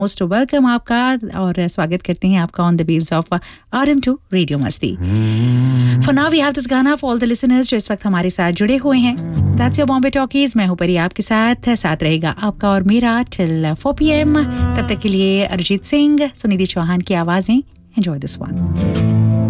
Most welcome आपका और स्वागत करते हैं आपका on the waves of RM2 radio मस्ती. For now we have this गाना फॉर ऑल द लिसनर्स जो इस वक्त हमारे साथ जुड़े हुए हैं. That's your Bombay talkies. मैं हूं परी आपके साथ रहेगा आपका और मेरा टिल 4 PM. तब तक के लिए अरिजीत सिंह, सुनिधि चौहान की आवाजें. Enjoy this one.